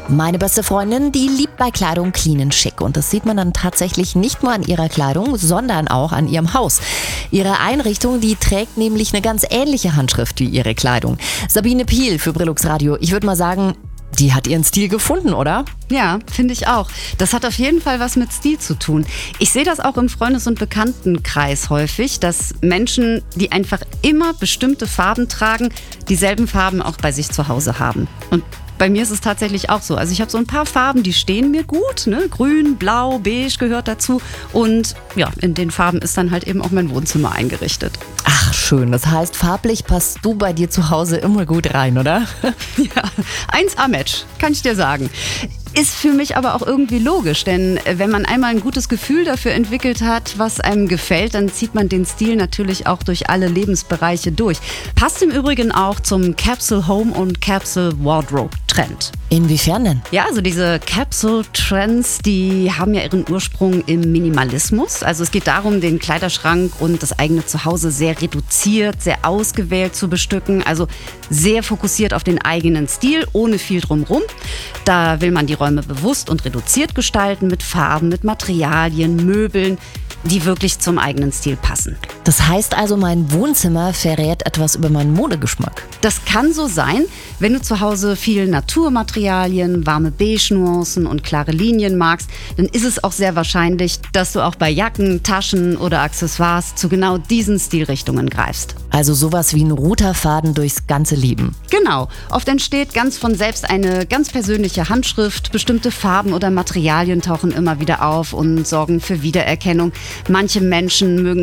Meine beste Freundin, die liebt bei Kleidung clean and schick. Und das sieht man dann tatsächlich nicht nur an ihrer Kleidung, sondern auch an ihrem Haus. Ihre Einrichtung, die trägt nämlich eine ganz ähnliche Handschrift wie ihre Kleidung. Sabine Piel für Brillux Radio. Ich würde mal sagen, die hat ihren Stil gefunden, oder? Ja, finde ich auch. Das hat auf jeden Fall was mit Stil zu tun. Ich sehe das auch im Freundes- und Bekanntenkreis häufig, dass Menschen, die einfach immer bestimmte Farben tragen, dieselben Farben auch bei sich zu Hause haben. Und bei mir ist es tatsächlich auch so. Also ich habe so ein paar Farben, die stehen mir gut. Ne? Grün, Blau, Beige gehört dazu. Und ja, in den Farben ist dann halt eben auch mein Wohnzimmer eingerichtet. Ach, schön. Das heißt, farblich passt du bei dir zu Hause immer gut rein, oder? Ja, 1A-Match, kann ich dir sagen. Ist für mich aber auch irgendwie logisch, denn wenn man einmal ein gutes Gefühl dafür entwickelt hat, was einem gefällt, dann zieht man den Stil natürlich auch durch alle Lebensbereiche durch. Passt im Übrigen auch zum Capsule Home und Capsule Wardrobe Trend. Inwiefern denn? Ja, also diese Capsule Trends, die haben ja ihren Ursprung im Minimalismus. Also es geht darum, den Kleiderschrank und das eigene Zuhause sehr reduziert, sehr ausgewählt zu bestücken. Also sehr fokussiert auf den eigenen Stil, ohne viel drumherum. Da will man die Räume bewusst und reduziert gestalten mit Farben, mit Materialien, Möbeln, die wirklich zum eigenen Stil passen. Das heißt also, mein Wohnzimmer verrät etwas über meinen Modegeschmack. Das kann so sein, wenn du zu Hause viel Naturmaterialien, warme Beige-Nuancen und klare Linien magst, dann ist es auch sehr wahrscheinlich, dass du auch bei Jacken, Taschen oder Accessoires zu genau diesen Stilrichtungen greifst. Also sowas wie ein roter Faden durchs ganze Leben. Genau. Oft entsteht ganz von selbst eine ganz persönliche Handschrift. Bestimmte Farben oder Materialien tauchen immer wieder auf und sorgen für Wiedererkennung. Manche Menschen mögen